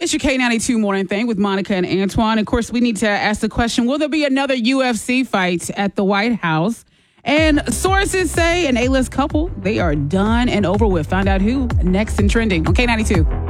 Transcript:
It's your K92 morning thing with Monica and Antoine. Of course, we need to ask the question, will there be another UFC fight at the White House? And sources say an A-list couple, they are done and over with. Find out who next in trending on K92.